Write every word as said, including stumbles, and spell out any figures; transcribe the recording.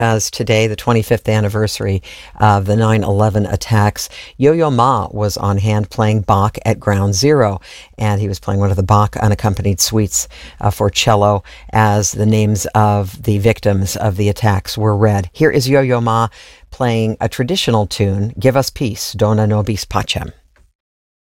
As today, the twenty-fifth anniversary of the nine eleven attacks, Yo-Yo Ma was on hand playing Bach at Ground Zero, and he was playing one of the Bach unaccompanied suites uh, for cello as the names of the victims of the attacks were read. Here is Yo-Yo Ma playing a traditional tune, Give Us Peace, Dona Nobis Pacem.